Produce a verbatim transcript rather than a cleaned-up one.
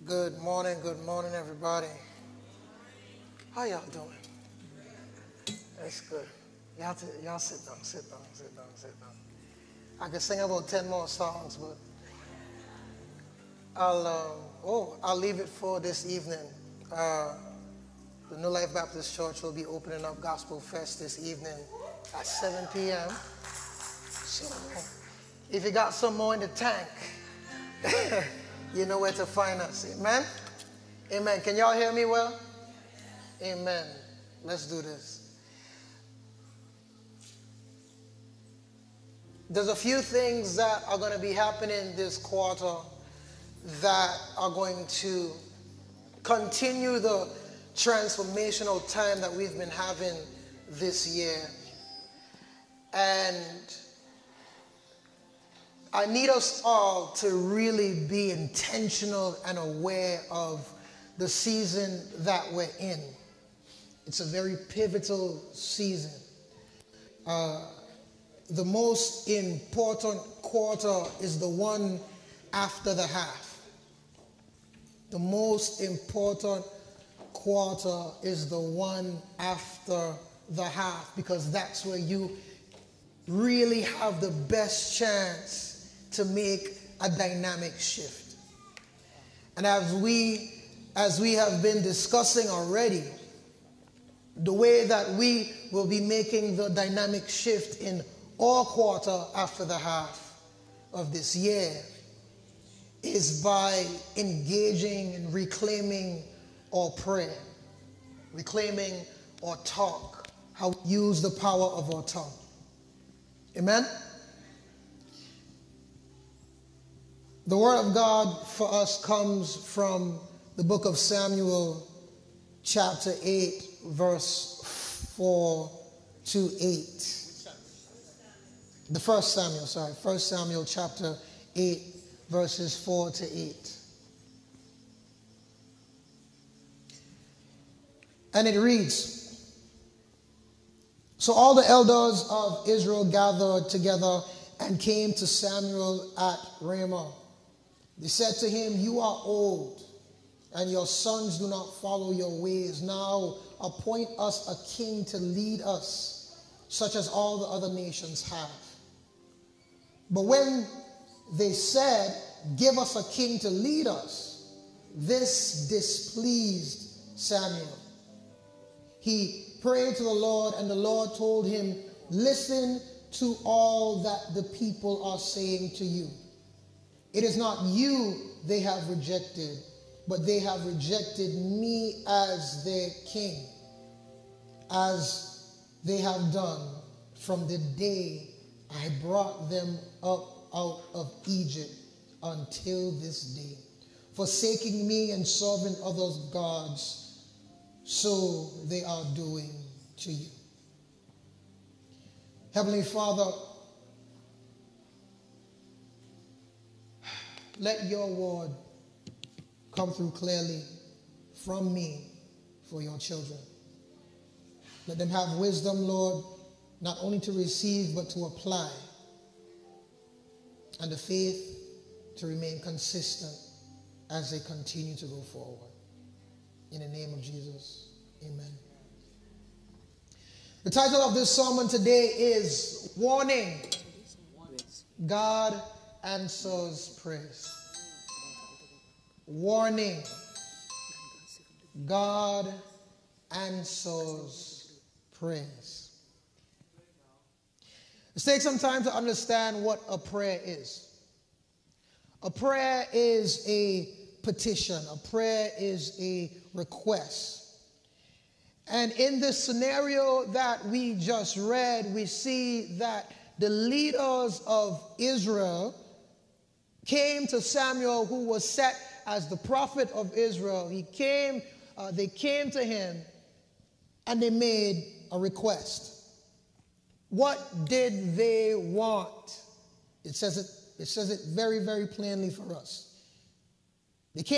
Good morning, good morning, everybody. How y'all doing? That's good. Y'all, t- y'all sit down, sit down, sit down, sit down. I could sing about ten more songs, but I'll, um, oh, I'll leave it for this evening. Uh, the New Life Baptist Church will be opening up Gospel Fest this evening at seven p.m. So if you got some more in the tank, you know where to find us. Amen? Amen. Can y'all hear me well? Amen. Let's do this. There's a few things that are going to be happening this quarter that are going to continue the transformational time that we've been having this year. And I need us all to really be intentional and aware of the season that we're in. It's a very pivotal season. Uh, the most important quarter is the one after the half. The most important quarter is the one after the half, because that's where you really have the best chance to make a dynamic shift. And as we as we have been discussing already, the way that we will be making the dynamic shift in our quarter after the half of this year is by engaging and reclaiming our prayer, reclaiming our talk, how we use the power of our tongue. Amen? The word of God for us comes from the book of Samuel, chapter eight, verse four to eight. The first Samuel, sorry, first Samuel, chapter eight, verses four to eight. And it reads, "So all the elders of Israel gathered together and came to Samuel at Ramah. They said to him, 'You are old, and your sons do not follow your ways. Now appoint us a king to lead us, such as all the other nations have.' But when they said, 'Give us a king to lead us,' this displeased Samuel. He prayed to the Lord, and the Lord told him, 'Listen to all that the people are saying to you. It is not you they have rejected, but they have rejected me as their king, as they have done from the day I brought them up out of Egypt until this day, forsaking me and serving other gods, so they are doing to you.'" Heavenly Father, let your word come through clearly from me for your children. Let them have wisdom, Lord, not only to receive but to apply, and the faith to remain consistent as they continue to go forward. In the name of Jesus, amen. The title of this sermon today is Warning, God Answers Prayers. Warning, God Answers Prayers. Let's take some time to understand what a prayer is. A prayer is a petition. A prayer is a request. And in this scenario that we just read, we see that the leaders of Israel came to Samuel, who was set as the prophet of Israel. He came, uh, they came to him and they made a request. What did they want? It says it, it says it very, very plainly for us.